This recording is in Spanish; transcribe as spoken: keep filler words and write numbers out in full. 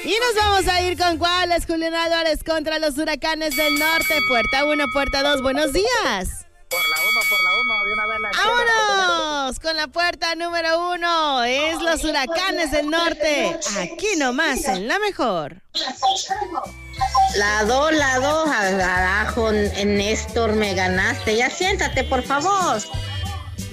Y nos vamos a ir con cuáles, Julián Álvarez, contra los Huracanes del Norte. Puerta uno, puerta dos, buenos días. Por la uno, por la uno, de una vez la ¡Vámonos! Con la puerta número uno es los Huracanes del Norte. Aquí nomás, en la mejor. La dos, la dos, carajo, Néstor, me ganaste. Ya siéntate, por favor.